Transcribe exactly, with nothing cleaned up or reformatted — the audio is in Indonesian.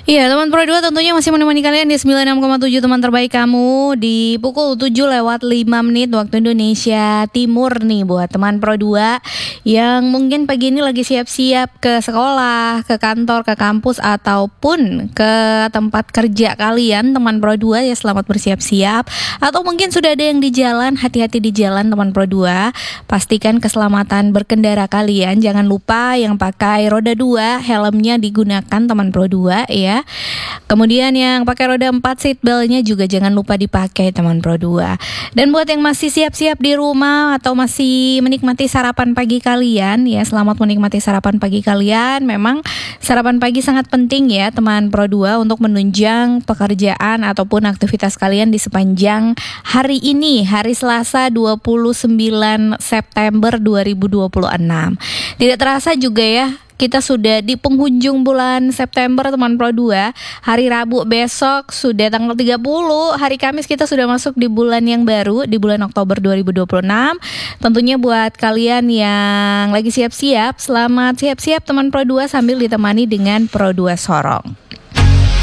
Iya, teman Pro dua tentunya masih menemani kalian di sembilan puluh enam koma tujuh teman terbaik kamu di pukul tujuh lewat lima menit waktu Indonesia Timur nih buat teman Pro dua yang mungkin pagi ini lagi siap-siap ke sekolah, ke kantor, ke kampus ataupun ke tempat kerja kalian teman Pro dua ya, selamat bersiap-siap. Atau mungkin sudah ada yang di jalan, hati-hati di jalan teman Pro dua. Pastikan keselamatan berkendara kalian, jangan lupa yang pakai roda dua helmnya digunakan teman Pro dua ya. Kemudian yang pakai roda empat seat beltnya juga jangan lupa dipakai teman Pro dua. Dan buat yang masih siap-siap di rumah atau masih menikmati sarapan pagi kalian ya, selamat menikmati sarapan pagi kalian. Memang sarapan pagi sangat penting ya teman Pro dua untuk menunjang pekerjaan ataupun aktivitas kalian di sepanjang hari ini, hari Selasa dua puluh sembilan September dua ribu dua puluh enam. Tidak terasa juga ya, kita sudah di penghujung bulan September teman Pro dua. Hari Rabu besok sudah tanggal tiga puluh. Hari Kamis kita sudah masuk di bulan yang baru, di bulan Oktober dua ribu dua puluh enam. Tentunya buat kalian yang lagi siap-siap, selamat siap-siap teman Pro dua sambil ditemani dengan Pro dua Sorong.